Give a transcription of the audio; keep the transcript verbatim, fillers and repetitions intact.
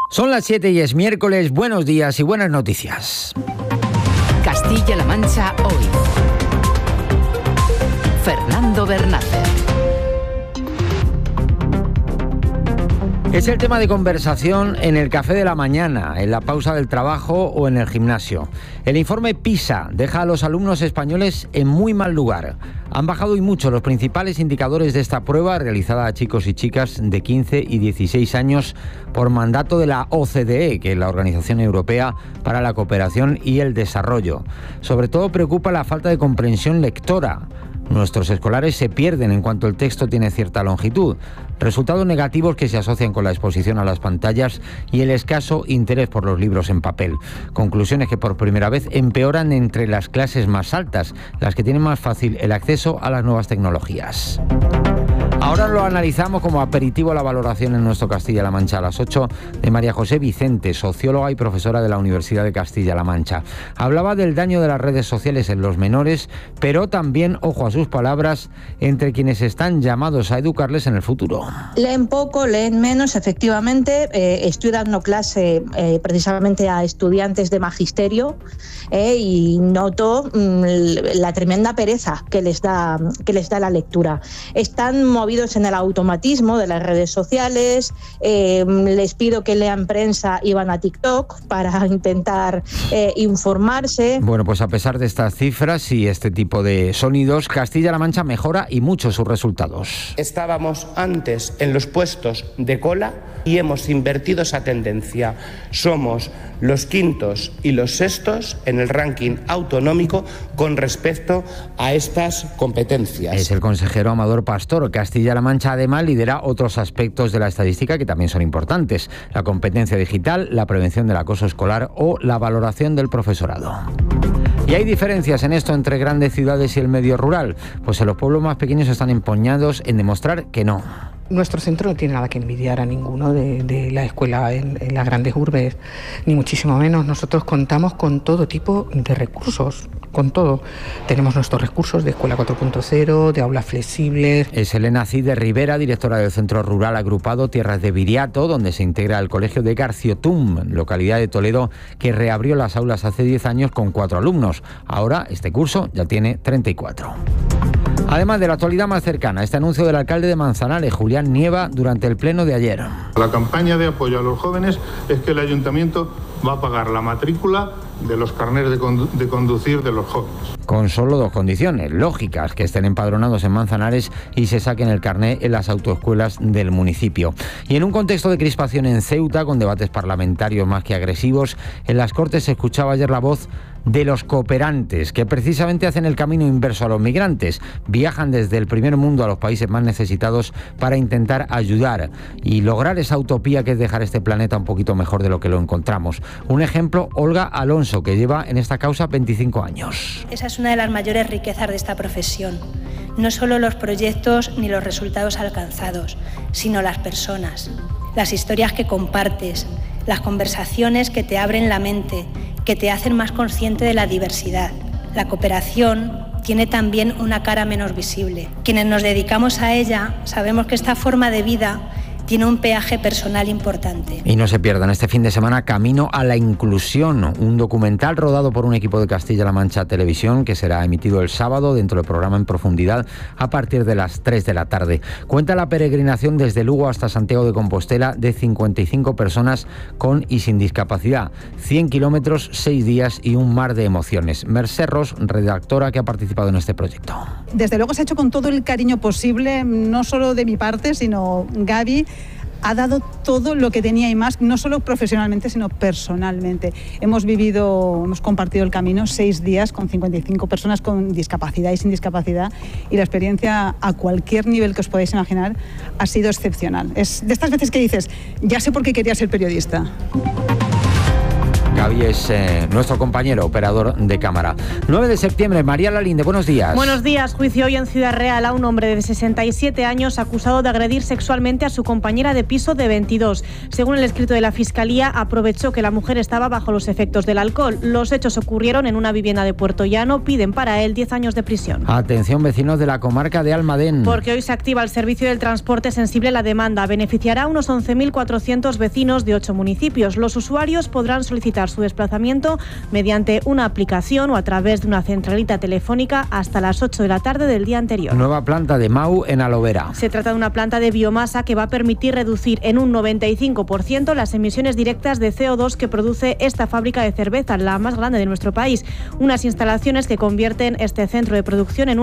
Son las siete y es miércoles. Buenos días y buenas noticias. Castilla-La Mancha hoy. Fernando Bernácer. Es el tema de conversación en el café de la mañana, en la pausa del trabajo o en el gimnasio. El informe PISA deja a los alumnos españoles en muy mal lugar. Han bajado y mucho los principales indicadores de esta prueba realizada a chicos y chicas de quince y dieciséis años por mandato de la O C D E, que es la Organización Europea para la Cooperación y el Desarrollo. Sobre todo preocupa la falta de comprensión lectora. Nuestros escolares se pierden en cuanto el texto tiene cierta longitud. Resultados negativos que se asocian con la exposición a las pantallas y el escaso interés por los libros en papel. Conclusiones que por primera vez empeoran entre las clases más altas, las que tienen más fácil el acceso a las nuevas tecnologías. Ahora lo analizamos como aperitivo a la valoración en nuestro Castilla-La Mancha a las ocho de María José Vicente, socióloga y profesora de la Universidad de Castilla-La Mancha. Hablaba del daño de las redes sociales en los menores, pero también, ojo a sus palabras, entre quienes están llamados a educarles en el futuro. Leen poco, leen menos, efectivamente. Eh, estoy dando clase eh, precisamente a estudiantes de magisterio eh, y noto mm, la tremenda pereza que les da, que les da la lectura. Están movidos en el automatismo de las redes sociales, eh, les pido que lean prensa y van a TikTok para intentar eh, informarse. Bueno, pues a pesar de estas cifras y este tipo de sonidos, Castilla-La Mancha mejora y mucho sus resultados. Estábamos antes en los puestos de cola y hemos invertido esa tendencia. Somos los quintos y los sextos en el ranking autonómico con respecto a estas competencias. Es el consejero Amador Pastor. Castilla-La Mancha además lidera otros aspectos de la estadística que también son importantes: la competencia digital, la prevención del acoso escolar o la valoración del profesorado. ¿Y hay diferencias en esto entre grandes ciudades y el medio rural? Pues en los pueblos más pequeños están empeñados en demostrar que no. Nuestro centro no tiene nada que envidiar a ninguno de, de la escuela en, en las grandes urbes, ni muchísimo menos. Nosotros contamos con todo tipo de recursos, con todo. Tenemos nuestros recursos de Escuela cuatro punto cero, de aulas flexibles. Es Elena Cid de Rivera, directora del Centro Rural Agrupado Tierras de Viriato, donde se integra el colegio de Garciotum, localidad de Toledo, que reabrió las aulas hace diez años con cuatro alumnos. Ahora, este curso ya tiene treinta y cuatro. Además de la actualidad más cercana, este anuncio del alcalde de Manzanares, Julián Nieva, durante el pleno de ayer. La campaña de apoyo a los jóvenes es que el ayuntamiento va a pagar la matrícula de los carnets de, condu- de conducir de los jóvenes. Con solo dos condiciones lógicas: que estén empadronados en Manzanares y se saquen el carné en las autoescuelas del municipio. Y en un contexto de crispación en Ceuta, con debates parlamentarios más que agresivos, en las Cortes se escuchaba ayer la voz de los cooperantes, que precisamente hacen el camino inverso a los migrantes. Viajan desde el primer mundo a los países más necesitados para intentar ayudar y lograr esa utopía que es dejar este planeta un poquito mejor de lo que lo encontramos. Un ejemplo, Olga Alonso, que lleva en esta causa veinticinco años. Esa es una de las mayores riquezas de esta profesión. No solo los proyectos ni los resultados alcanzados, sino las personas, las historias que compartes, las conversaciones que te abren la mente, que te hacen más consciente de la diversidad. La cooperación tiene también una cara menos visible. Quienes nos dedicamos a ella sabemos que esta forma de vida tiene un peaje personal importante. Y no se pierdan este fin de semana Camino a la Inclusión, un documental rodado por un equipo de Castilla-La Mancha Televisión que será emitido el sábado dentro del programa En Profundidad a partir de las tres de la tarde. Cuenta la peregrinación desde Lugo hasta Santiago de Compostela de cincuenta y cinco personas con y sin discapacidad. cien kilómetros, seis días y un mar de emociones. Mercè Ros, redactora que ha participado en este proyecto. Desde luego se ha hecho con todo el cariño posible, no solo de mi parte, sino Gaby ha dado todo lo que tenía y más, no solo profesionalmente, sino personalmente. Hemos vivido, hemos compartido el camino seis días con cincuenta y cinco personas con discapacidad y sin discapacidad, y la experiencia a cualquier nivel que os podáis imaginar ha sido excepcional. Es de estas veces que dices, ya sé por qué quería ser periodista. Gaby es eh, nuestro compañero operador de cámara. nueve de septiembre, María Lalinde, buenos días. Buenos días. Juicio hoy en Ciudad Real a un hombre de sesenta y siete años acusado de agredir sexualmente a su compañera de piso de veintidós. Según el escrito de la Fiscalía, aprovechó que la mujer estaba bajo los efectos del alcohol. Los hechos ocurrieron en una vivienda de Puerto Llano. Piden para él diez años de prisión. Atención, vecinos de la comarca de Almadén. Porque hoy se activa el servicio del transporte sensible a la demanda. Beneficiará a unos once mil cuatrocientos vecinos de ocho municipios. Los usuarios podrán solicitar su desplazamiento mediante una aplicación o a través de una centralita telefónica hasta las ocho de la tarde del día anterior. Nueva planta de Mau en Alovera. Se trata de una planta de biomasa que va a permitir reducir en un noventa y cinco por ciento las emisiones directas de C O dos que produce esta fábrica de cerveza, la más grande de nuestro país. Unas instalaciones que convierten este centro de producción en